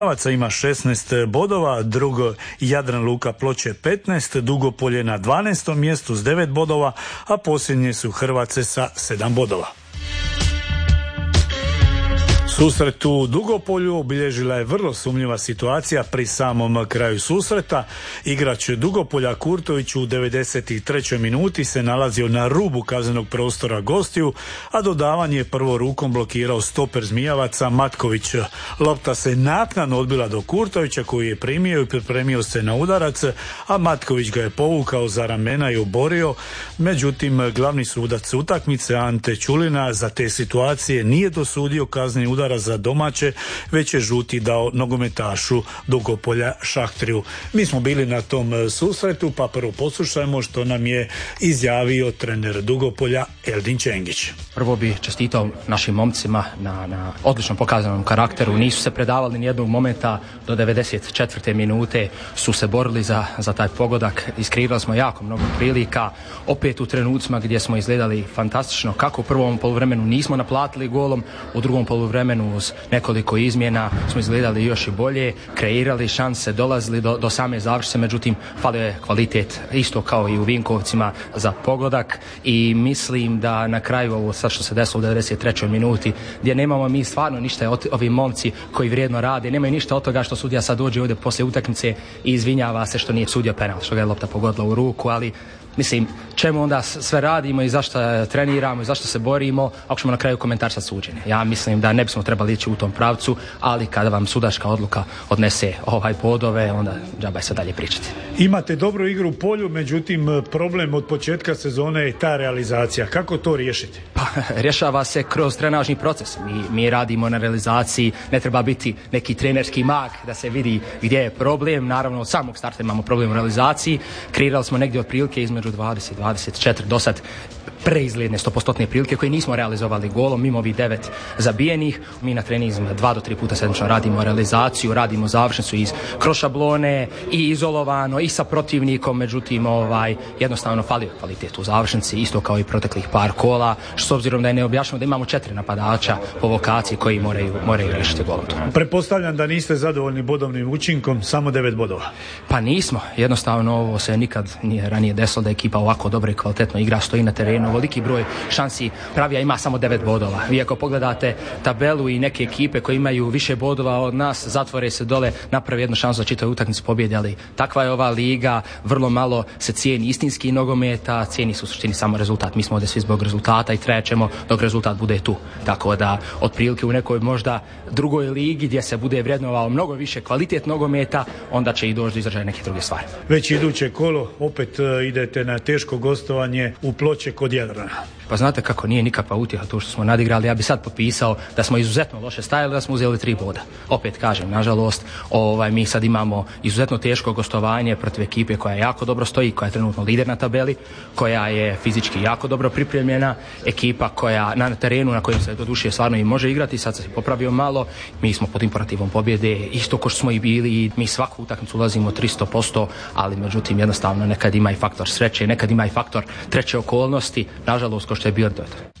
ima 16 bodova, drugo Jadran Luka Ploče 15, Dugopolje na 12. mjestu s 9 bodova, a posljednje su Hrvace sa 7 bodova. Susret u Dugopolju obilježila je vrlo sumnjiva situacija pri samom kraju susreta. Igrač Dugopolja Kurtović u 93. minuti se nalazio na rubu kaznenog prostora gostiju, a dodavanje je prvo rukom blokirao stoper Zmijavaca Matković. Lopta se naknadno odbila do Kurtovića koji je primio i pripremio se na udarac, a Matković ga je povukao za ramena i oborio. Međutim, glavni sudac utakmice Ante Čulina za te situacije nije dosudio kazneni udarac za domaće, već je žuti dao nogometašu Dugopolja Šahtriju. Mi smo bili na tom susretu, pa prvo poslušajmo što nam je izjavio trener Dugopolja Eldin Čengić. Prvo bi čestitao našim momcima na odlično pokazanom karakteru. Nisu se predavali ni jednog momenta, do 94. minute su se borili za taj pogodak. Iskreirali smo jako mnogo prilika, opet u trenucima gdje smo izgledali fantastično. Kako u prvom poluvremenu nismo naplatili golom, u drugom poluvremenu uz nekoliko izmjena smo izgledali još i bolje, kreirali šanse, dolazili do same završnice, međutim falio je kvalitet isto kao i u Vinkovcima za pogodak i mislim da na kraju ovo sad što se desilo u 93. minuti gdje nemamo mi stvarno ništa od ovi momci koji vrijedno rade, nemaju ništa od toga što sudija sad dođe ovdje poslije utakmice i izvinjava se što nije sudio penal, što ga je lopta pogodila u ruku, ali mislim, čemu onda sve radimo i zašto treniramo i zašto se borimo ako ćemo na kraju komentarisati suđenje. Ja mislim da ne bismo trebali ići u tom pravcu, ali kada vam sudačka odluka odnese bodove, onda džaba se dalje pričati. Imate dobru igru u polju, međutim problem od početka sezone je ta realizacija. Kako to riješiti? Pa, rješava se kroz trenažni proces. Mi radimo na realizaciji, ne treba biti neki trenerski mag da se vidi gdje je problem. Naravno, od samog starta imamo problem u realizaciji. Kreirali smo negdje otprilike između 20-24 do sad preizgledne 100% prilike koje nismo realizovali golom, mimo ovih 9 zabijenih. Mi na treninzima 2 do 3 puta sedmično radimo realizaciju, radimo završnicu kroz šablone i izolovano i sa protivnikom, međutim jednostavno falio kvalitet u završnici, isto kao i proteklih par kola, što s obzirom da je neobjašnjivo da imamo 4 napadača po vokaciji koji moraju riješiti golom. Pretpostavljam da niste zadovoljni bodovnim učinkom, samo 9 bodova. Pa nismo, jednostavno ovo se nikad nije ranije desilo da ekipa ovako dobro i kvalitetno igra, stoji na terenu, veliki broj šansi pravi, a ima samo 9 bodova. Vi ako pogledate tabelu i neke ekipe koje imaju više bodova od nas, zatvore se dole, napravi jednu šansu da čitaju utakmicu pobjede, ali takva je ova liga, vrlo malo se cijeni istinski nogometa, cijeni se u suštini samo rezultat. Mi smo ovdje svi zbog rezultata i trećemo dok rezultat bude tu. Tako da otprilike u nekoj možda drugoj ligi gdje se bude vrednovao mnogo više kvalitet nogometa, onda će i doći do izražaja neke druge stvari. Već iduće kolo opet idete na teško gostovanje u Ploče kod Jadrana. Pa znate kako, nije nikakva utjeha to što smo nadigrali. Ja bi sad potpisao da smo izuzetno loše stajali, da smo uzeli 3 boda. Opet kažem, nažalost, mi sad imamo izuzetno teško gostovanje protiv ekipe koja jako dobro stoji, koja je trenutno lider na tabeli, koja je fizički jako dobro pripremljena, ekipa koja na terenu na kojem se doduše stvarno i može igrati, sad se popravio malo, mi smo pod imperativom pobjede, isto ko što smo i bili i mi svaku utakmicu ulazimo 300%, ali međutim jednostavno nekad ima i faktor sreće, nekad ima i faktor treće okolnosti, nažalost ko što je bio.